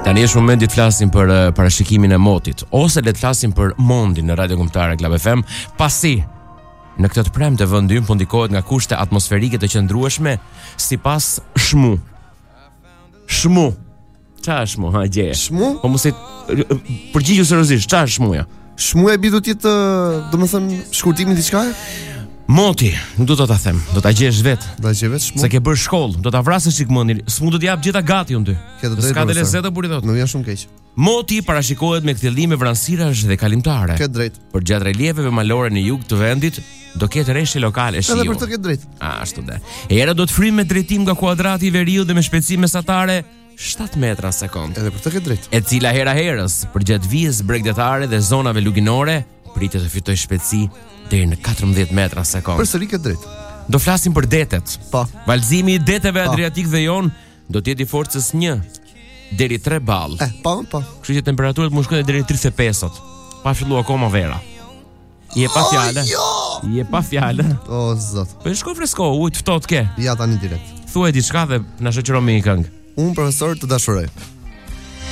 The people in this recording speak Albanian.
Tani është momenti të flasim për parashikimin e motit, ose le të flasim për mondin në Radio Kombëtare Club FM, pasi në këtë të premte vendi ynë po ndikohet nga kushte atmosferike të qëndrueshme sipas shmu. Shmu. Çfarë shmu? Ha gjeje. Shmu? Po mos i përgjigju seriozisht, çfarë shmuja? Shmuja e bidu të jetë, domethënë, shkurtimi diçka? Moti, nuk do ta them, do ta gjesh vet. Do ta gjesh vet shmu. Se ke bërë shkollë, do ta vrasësh çikmendin. S'mund të të jap gjitha gati unë ty. S'ka të lezetë buri thot. Nuk janë shumë keq. Moti parashikohet me kthjellime vranësirash dhe kalimtare. Ke drejt. Për gjatë reliefeve malore në jug të vendit do ketë rreshje lokale shiu. Edhe për të ke drejt. Ashtu dhe. Era do të frymë me drejtim nga kuadrati i veriut dhe me shpejtësi mesatare 7 metra në sekond. Edhe për të ke drejt. E cila hera herës për gjatë vijës bregdetare dhe zonave luginore pritet të fitoj shpejtësi deri në 14 metra në sekond. Përsëri ke drejt. Do flasim për detet. Po. Valzimi i deteve Adriatik dhe Jon do të jetë i forcës 1 deri 3 ball. Po. Kështu që temperaturat mund shkojnë deri në 35. Pa filluar akoma vera. Je pa fjalë. Je pa fjalë. O zot. Po shko fresko, ujë të ftohtë ke. Ja tani direkt. Thuaj diçka dhe na shoqëro me një këngë. Un profesor të dashuroj.